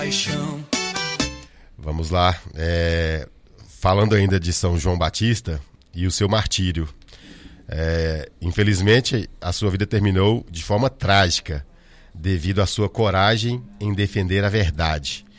paixão. Vamos lá. Falando ainda de São João Batista e o seu martírio. Infelizmente, a sua vida terminou de forma trágica, devido à sua coragem em defender a verdade.